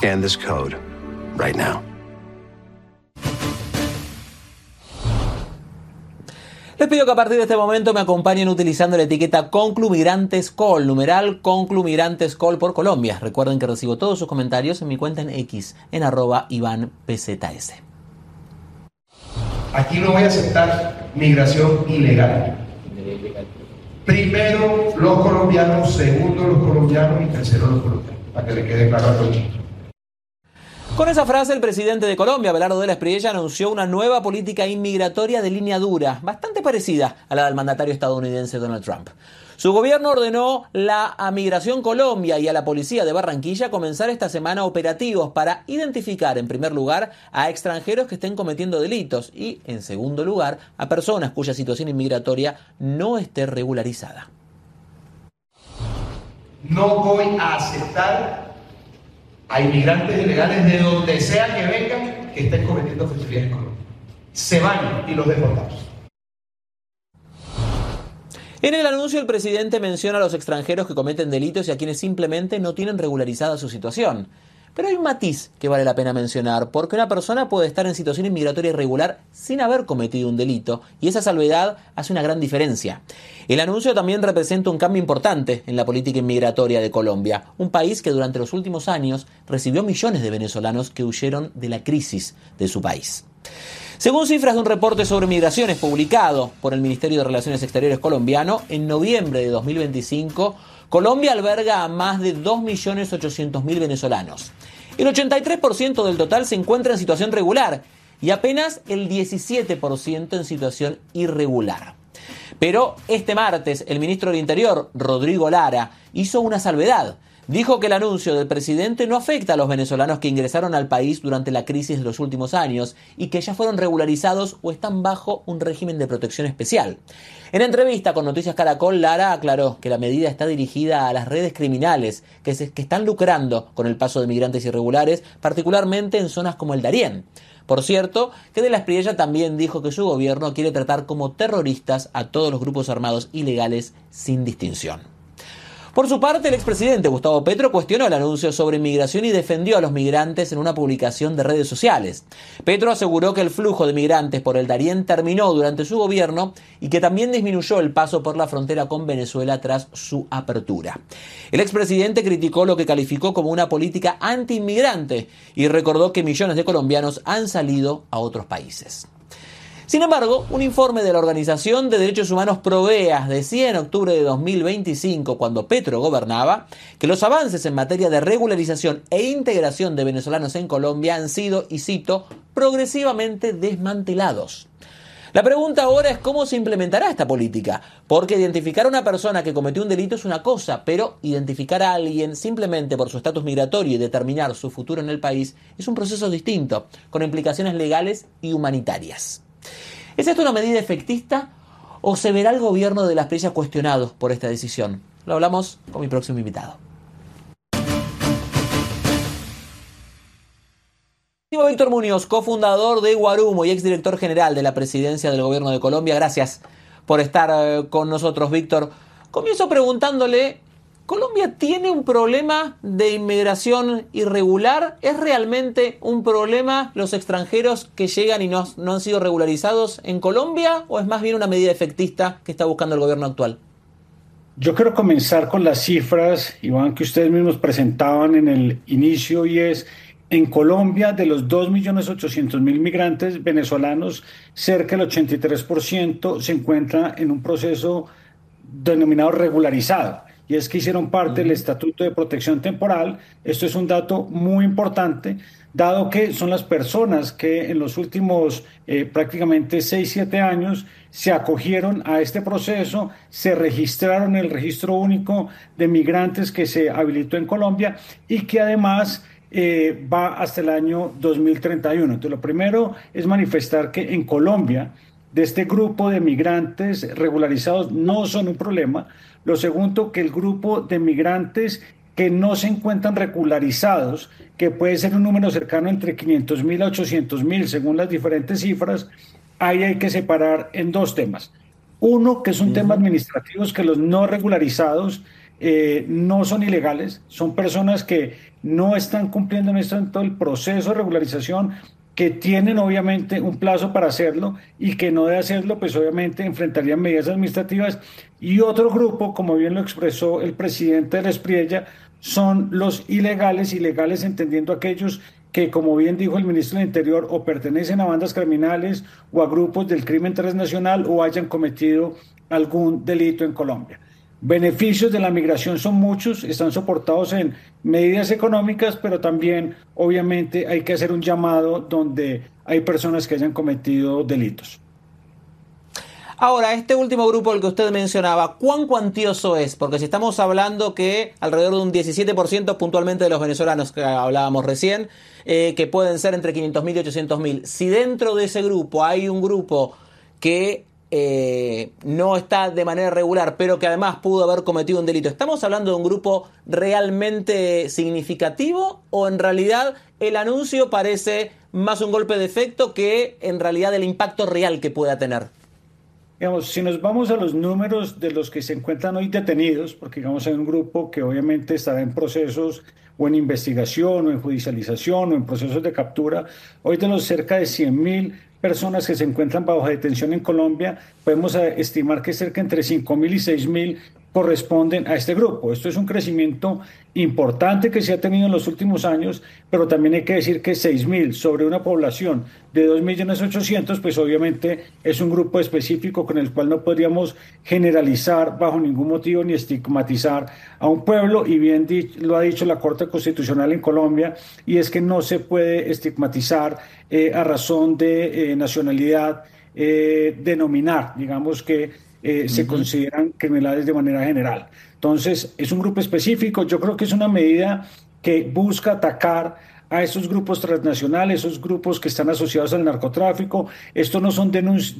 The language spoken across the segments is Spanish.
Scan this code right now. Les pido que a partir de este momento me acompañen utilizando la etiqueta ConcluMigrantesCall, numeral ConcluMigrantesCall por Colombia. Recuerden que recibo todos sus comentarios en mi cuenta en X, en @IvánPZS. Aquí no voy a aceptar migración ilegal. Primero los colombianos, segundo los colombianos y tercero los colombianos, para que le quede claro a todos. Con esa frase, el presidente de Colombia, Abelardo de la Espriella, anunció una nueva política inmigratoria de línea dura, bastante parecida a la del mandatario estadounidense Donald Trump. Su gobierno ordenó a Migración Colombia y a la policía de Barranquilla comenzar esta semana operativos para identificar, en primer lugar, a extranjeros que estén cometiendo delitos y, en segundo lugar, a personas cuya situación inmigratoria no esté regularizada. No voy a aceptar a inmigrantes ilegales de donde sea que vengan que estén cometiendo fechorías en Colombia. Se van y los deportamos. En el anuncio, el presidente menciona a los extranjeros que cometen delitos y a quienes simplemente no tienen regularizada su situación. Pero hay un matiz que vale la pena mencionar, porque una persona puede estar en situación inmigratoria irregular sin haber cometido un delito, y esa salvedad hace una gran diferencia. El anuncio también representa un cambio importante en la política inmigratoria de Colombia, un país que durante los últimos años recibió millones de venezolanos que huyeron de la crisis de su país. Según cifras de un reporte sobre migraciones publicado por el Ministerio de Relaciones Exteriores colombiano, en noviembre de 2025, Colombia alberga a más de 2.800.000 venezolanos. El 83% del total se encuentra en situación regular y apenas el 17% en situación irregular. Pero este martes, el ministro del Interior, Rodrigo Lara, hizo una salvedad. Dijo que el anuncio del presidente no afecta a los venezolanos que ingresaron al país durante la crisis de los últimos años y que ya fueron regularizados o están bajo un régimen de protección especial. En entrevista con Noticias Caracol, Lara aclaró que la medida está dirigida a las redes criminales que están lucrando con el paso de migrantes irregulares, particularmente en zonas como el Darién. Por cierto, que de la Espriella también dijo que su gobierno quiere tratar como terroristas a todos los grupos armados ilegales sin distinción. Por su parte, el expresidente Gustavo Petro cuestionó el anuncio sobre inmigración y defendió a los migrantes en una publicación de redes sociales. Petro aseguró que el flujo de migrantes por el Darién terminó durante su gobierno y que también disminuyó el paso por la frontera con Venezuela tras su apertura. El expresidente criticó lo que calificó como una política anti-inmigrante y recordó que millones de colombianos han salido a otros países. Sin embargo, un informe de la Organización de Derechos Humanos Provea decía en octubre de 2025, cuando Petro gobernaba, que los avances en materia de regularización e integración de venezolanos en Colombia han sido, y cito, progresivamente desmantelados. La pregunta ahora es cómo se implementará esta política, porque identificar a una persona que cometió un delito es una cosa, pero identificar a alguien simplemente por su estatus migratorio y determinar su futuro en el país es un proceso distinto, con implicaciones legales y humanitarias. ¿Es esto una medida efectista o se verá el gobierno de la Espriella cuestionado por esta decisión? Lo hablamos con mi próximo invitado. Víctor Muñoz, cofundador de Guarumo y exdirector general de la presidencia del gobierno de Colombia. Gracias por estar con nosotros, Víctor. Comienzo preguntándole, ¿Colombia tiene un problema de inmigración irregular? ¿Es realmente un problema los extranjeros que llegan y no han sido regularizados en Colombia? ¿O es más bien una medida efectista que está buscando el gobierno actual? Yo quiero comenzar con las cifras, Iván, que ustedes mismos presentaban en el inicio, y es, en Colombia, de los 2.800.000 migrantes venezolanos, cerca del 83% se encuentra en un proceso denominado regularizado. Y es que hicieron parte del Estatuto de Protección Temporal. Esto es un dato muy importante, dado que son las personas que en los últimos prácticamente 6-7 años se acogieron a este proceso, se registraron en el Registro Único de Migrantes que se habilitó en Colombia y que además va hasta el año 2031. Entonces, lo primero es manifestar que en Colombia, de este grupo de migrantes regularizados no son un problema. Lo segundo, que el grupo de migrantes que no se encuentran regularizados, que puede ser un número cercano entre 500.000 a 800.000 según las diferentes cifras, ahí hay que separar en dos temas. Uno, que es un tema administrativo, que los no regularizados no son ilegales, son personas que no están cumpliendo en este momento el proceso de regularización, que tienen obviamente un plazo para hacerlo y que no de hacerlo, pues obviamente enfrentarían medidas administrativas. Y otro grupo, como bien lo expresó el presidente de la Espriella, son los ilegales entendiendo aquellos que, como bien dijo el ministro del Interior, o pertenecen a bandas criminales o a grupos del crimen transnacional o hayan cometido algún delito en Colombia. Beneficios de la migración son muchos, están soportados en medidas económicas, pero también obviamente hay que hacer un llamado donde hay personas que hayan cometido delitos. Ahora, este último grupo al que usted mencionaba, ¿cuán cuantioso es? Porque si estamos hablando que alrededor de un 17% puntualmente de los venezolanos que hablábamos recién, que pueden ser entre 500.000 y 800.000, si dentro de ese grupo hay un grupo que no está de manera regular, pero que además pudo haber cometido un delito, ¿estamos hablando de un grupo realmente significativo o en realidad el anuncio parece más un golpe de efecto que en realidad el impacto real que pueda tener? Digamos, si nos vamos a los números de los que se encuentran hoy detenidos, porque digamos hay un grupo que obviamente estará en procesos o en investigación o en judicialización o en procesos de captura, hoy de los cerca de 100.000 personas que se encuentran bajo detención en Colombia, podemos estimar que cerca entre 5.000 y 6.000 corresponden a este grupo. Esto es un crecimiento importante que se ha tenido en los últimos años, pero también hay que decir que 6.000 sobre una población de 2.800.000, pues obviamente es un grupo específico con el cual no podríamos generalizar bajo ningún motivo ni estigmatizar a un pueblo, y bien lo ha dicho la Corte Constitucional en Colombia, y es que no se puede estigmatizar a razón de nacionalidad, denominar, digamos que se consideran criminales de manera general. Entonces, es un grupo específico. Yo creo que es una medida que busca atacar a esos grupos transnacionales, esos grupos que están asociados al narcotráfico. Esto no son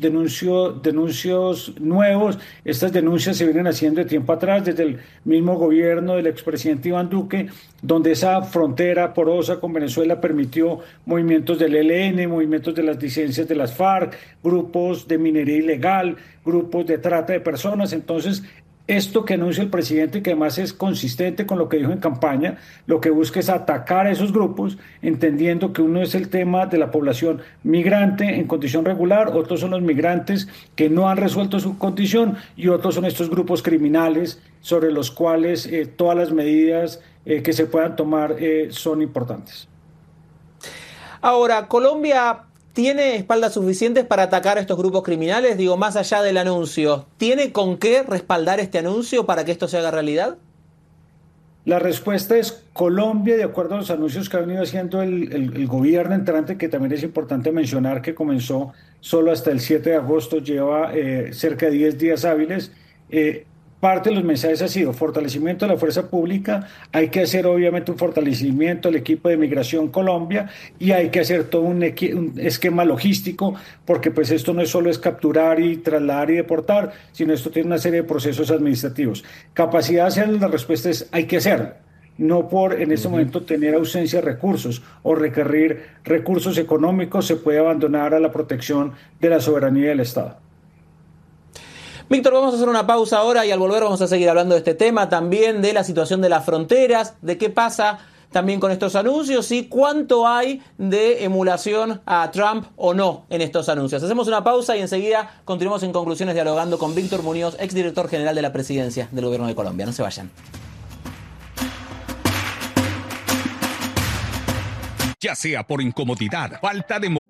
denuncios nuevos, estas denuncias se vienen haciendo de tiempo atrás, desde el mismo gobierno del expresidente Iván Duque, donde esa frontera porosa con Venezuela permitió movimientos del ELN, movimientos de las disidencias de las FARC, grupos de minería ilegal, grupos de trata de personas. Entonces, esto que anuncia el presidente, que además es consistente con lo que dijo en campaña, lo que busca es atacar a esos grupos, entendiendo que uno es el tema de la población migrante en condición regular, otros son los migrantes que no han resuelto su condición, y otros son estos grupos criminales sobre los cuales todas las medidas que se puedan tomar son importantes. Ahora, Colombia ¿tiene espaldas suficientes para atacar a estos grupos criminales? Digo, más allá del anuncio, ¿tiene con qué respaldar este anuncio para que esto se haga realidad? La respuesta es Colombia, de acuerdo a los anuncios que ha venido haciendo el gobierno entrante, que también es importante mencionar que comenzó solo hasta el 7 de agosto, lleva cerca de 10 días hábiles. Parte de los mensajes ha sido fortalecimiento de la fuerza pública, hay que hacer obviamente un fortalecimiento del equipo de Migración Colombia, y hay que hacer todo un esquema logístico, porque pues esto no es solo es capturar y trasladar y deportar, sino esto tiene una serie de procesos administrativos. Capacidad de hacerlo, la respuesta es hay que hacerlo, no por en este momento tener ausencia de recursos o requerir recursos económicos se puede abandonar a la protección de la soberanía del Estado. Víctor, vamos a hacer una pausa ahora y al volver vamos a seguir hablando de este tema, también de la situación de las fronteras, de qué pasa también con estos anuncios y cuánto hay de emulación a Trump o no en estos anuncios. Hacemos una pausa y enseguida continuamos en Conclusiones dialogando con Víctor Muñoz, exdirector general de la Presidencia del Gobierno de Colombia. No se vayan. Ya sea por incomodidad, falta de